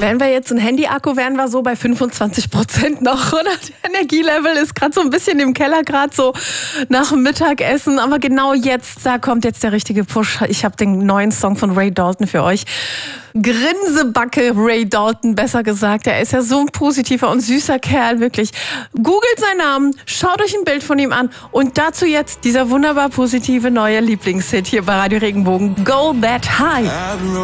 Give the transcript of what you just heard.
Wären wir jetzt ein Handy-Akku, wären wir so bei 25% noch, oder? Der Energielevel ist gerade so ein bisschen im Keller, gerade so nach dem Mittagessen. Aber genau jetzt, da kommt jetzt der richtige Push. Ich habe den neuen Song von Ray Dalton für euch. Grinsebacke Ray Dalton, besser gesagt. Er ist ja so ein positiver und süßer Kerl, wirklich. Googelt seinen Namen, schaut euch ein Bild von ihm an und dazu jetzt dieser wunderbar positive neue Lieblingshit hier bei Radio Regenbogen. Go That High.